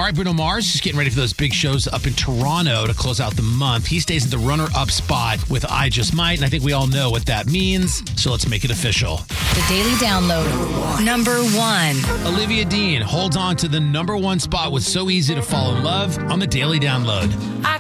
right, Bruno Mars is getting ready for those big shows up in Toronto to close out the month. He stays in the runner-up spot with I Just Might, and I think we all know what that means, so let's make it official. The Daily Download. Number 1. Olivia Dean holds on to the number 1 spot with So Easy to Fall in Love on the Daily Download.